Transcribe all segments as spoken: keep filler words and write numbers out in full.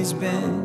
always been.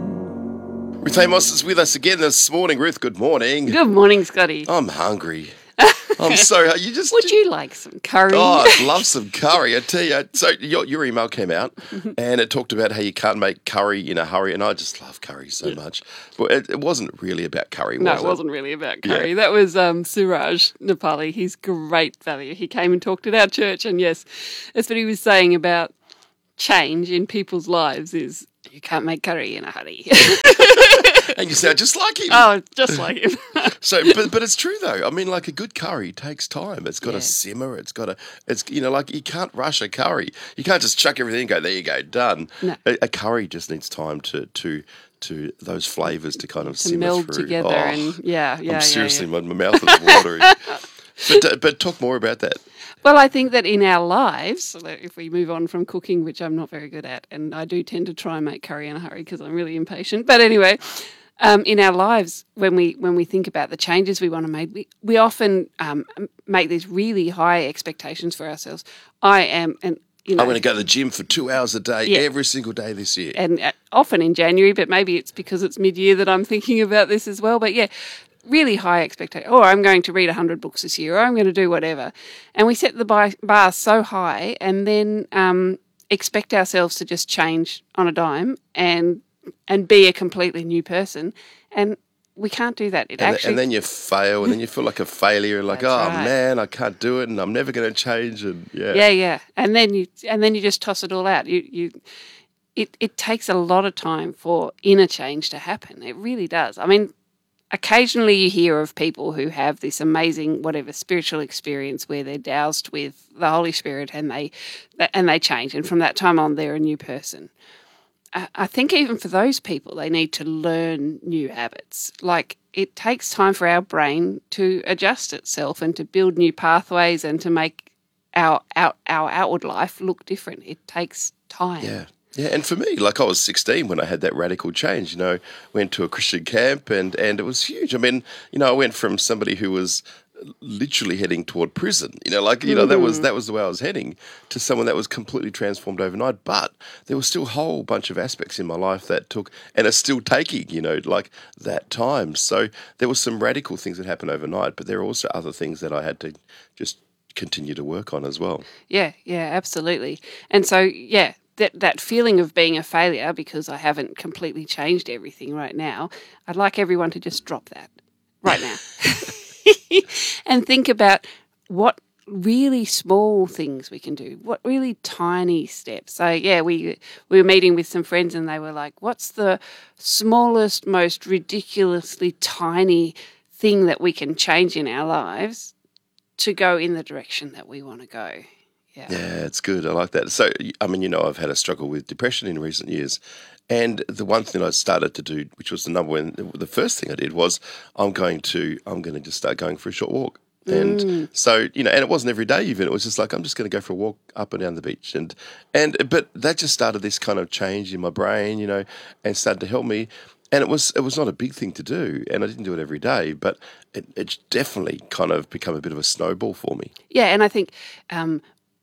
Ruth Amos is with us again this morning. Ruth, good morning. Good morning, Scotty. I'm hungry. I'm so you just. Would you like some curry? Oh, I'd love some curry. I tell you. So your your email came out, and it talked about how you can't make curry in a hurry, and I just love curry so much. But it, it wasn't really about curry, was no, it? it wasn't really about curry. Yeah. That was um, Suraj Nepali. He's great value. He came and talked at our church, and yes, that's what he was saying about change in people's lives is you can't make curry in a hurry. And you sound just like him. Oh, just like him. So, but but it's true though. I mean, like a good curry takes time. It's got to Yeah. simmer. It's got to. It's you know, like you can't rush a curry. You can't just chuck everything and go there. You go done. No. A, a curry just needs time to to to those flavours to kind of to simmer meld through. together Oh, and yeah, yeah, I'm yeah, seriously, yeah. My, my mouth is watering. but uh, but talk more about that. Well, I think that in our lives, so that if we move on from cooking, which I'm not very good at, and I do tend to try and make curry in a hurry because I'm really impatient. But anyway, um, in our lives, when we when we think about the changes we want to make, we, we often um, make these really high expectations for ourselves. I am, and you know, I'm going to go to the gym for two hours a day Yeah. every single day this year. and uh, often in January, but maybe it's because it's mid-year that I'm thinking about this as well. But yeah, really high expectation. Or I'm going to read one hundred books this year, or I'm going to do whatever. And we set the bar, bar so high and then um, expect ourselves to just change on a dime and and be a completely new person. And we can't do that. It And, actually... and then you fail, and then you feel like a failure, and like, That's oh right. man, I can't do it, and I'm never going to change. And yeah, Yeah, yeah. And then you and then you just toss it all out. You you it, it takes a lot of time for inner change to happen. It really does. I mean, occasionally you hear of people who have this amazing whatever spiritual experience where they're doused with the Holy Spirit and they and they change, and from that time on they're a new person. I I think even for those people, they need to learn new habits. Like, it takes time for our brain to adjust itself and to build new pathways and to make our our, our outward life look different. It takes time. yeah. Yeah, and for me, like I was sixteen when I had that radical change, you know, went to a Christian camp and, and it was huge. I mean, you know, I went from somebody who was literally heading toward prison, you know, like, you know, that was that was the way I was heading, to someone that was completely transformed overnight. But there was still a whole bunch of aspects in my life that took, and are still taking, you know, like that time. So there was some radical things that happened overnight, but there are also other things that I had to just continue to work on as well. Yeah, yeah, absolutely. And so, yeah, that that feeling of being a failure because I haven't completely changed everything right now, I'd like everyone to just drop that right now and think about what really small things we can do, what really tiny steps. So, yeah, we we were meeting with some friends and they were like, what's the smallest, most ridiculously tiny thing that we can change in our lives to go in the direction that we want to go? Yeah. Yeah, it's good. I like that. So, I mean, you know, I've had a struggle with depression in recent years. And the one thing I started to do, which was the number one, the first thing I did was I'm going to, I'm going to just start going for a short walk. And Mm. so, you know, and it wasn't every day even. It was just like, I'm just going to go for a walk up and down the beach. And, and, but that just started this kind of change in my brain, you know, and started to help me. And it was, it was not a big thing to do. And I didn't do it every day, but it, it's definitely kind of become a bit of a snowball for me. Yeah, and I think um,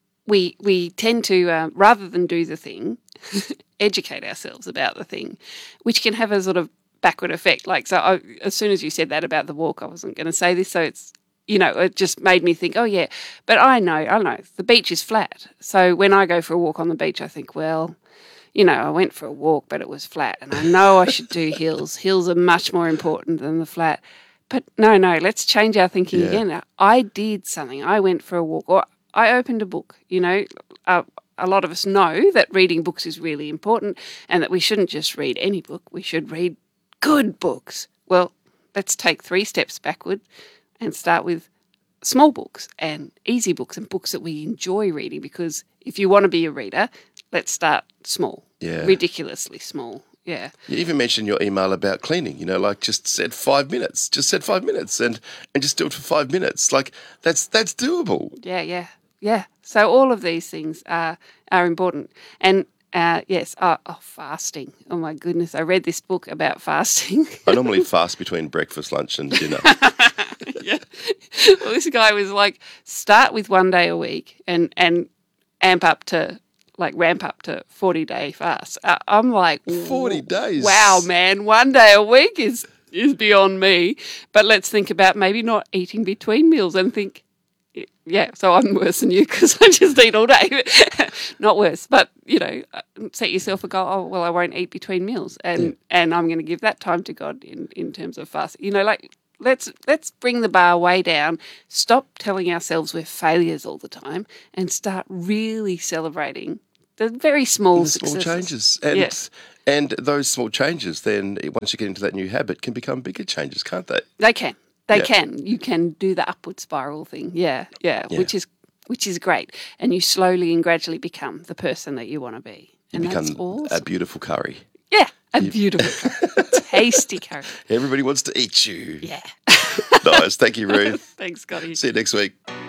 we we tend to, uh, rather than do the thing, educate ourselves about the thing, which can have a sort of backward effect. Like, so I, as soon as you said that about the walk, I wasn't going to say this, so it's, you know, it just made me think, oh, yeah, but I know, I know, the beach is flat. So when I go for a walk on the beach, I think, well, you know, I went for a walk, but it was flat, and I know I should do hills. Hills are much more important than the flat. But no, no, let's change our thinking Yeah. again. I did something. I went for a walk, or I opened a book. You know, uh, a lot of us know that reading books is really important and that we shouldn't just read any book. We should read good books. Well, let's take three steps backward and start with small books and easy books and books that we enjoy reading, because if you want to be a reader, let's start small, Yeah. ridiculously small. Yeah. You even mentioned your email about cleaning, you know, like just said five minutes, just said five minutes and, and just do it for five minutes. Like that's, that's doable. Yeah, yeah, yeah. So all of these things are are important. And uh, yes, oh, oh, fasting. Oh my goodness, I read this book about fasting. I normally fast between breakfast, lunch and dinner. Yeah. Well, this guy was like, start with one day a week and and amp up to like ramp up to forty day fast. Uh, I'm like forty days. Wow, man, one day a week is is beyond me. But let's think about maybe not eating between meals and think, yeah, so I'm worse than you because I just eat all day. Not worse, but, you know, set yourself a goal, oh, well, I won't eat between meals and, Yeah. and I'm going to give that time to God in, in terms of fast. You know, like, let's let's bring the bar way down, stop telling ourselves we're failures all the time and start really celebrating the very small The small successes. changes. And, Yes. and those small changes, then once you get into that new habit, can become bigger changes, can't they? They can. They Yeah. can. You can do the upward spiral thing. Yeah, yeah, Yeah. which is which is great. And you slowly and gradually become the person that you want to be. You And become that's awesome. a beautiful curry. Yeah, a beautiful curry. Tasty curry. Everybody wants to eat you. Yeah. Nice. Thank you, Ruth. Thanks, Scotty. See you next week.